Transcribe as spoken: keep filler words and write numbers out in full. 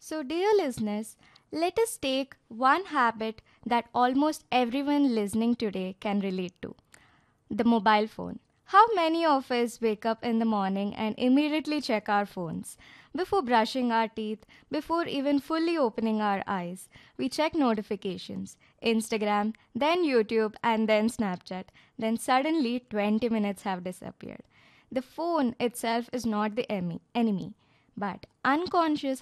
So, dear listeners, let us take one habit that almost everyone listening today can relate to: the mobile phone. How many of us wake up in the morning and immediately check our phones? Before brushing our teeth, before even fully opening our eyes, we check notifications, Instagram, then YouTube, and then Snapchat. Then suddenly twenty minutes have disappeared. The phone itself is not the emi- enemy, but unconscious